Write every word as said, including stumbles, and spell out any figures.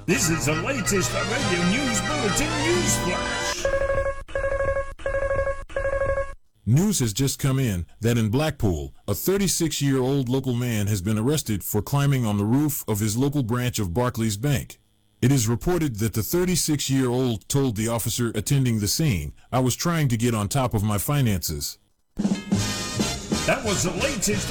This is the latest radio news bulletin news flash. News has just come in that in Blackpool, a thirty-six-year-old local man has been arrested for climbing on the roof of his local branch of Barclays Bank. It is reported that the thirty-six-year-old told the officer attending the scene, "I was trying to get on top of my finances." That was the latest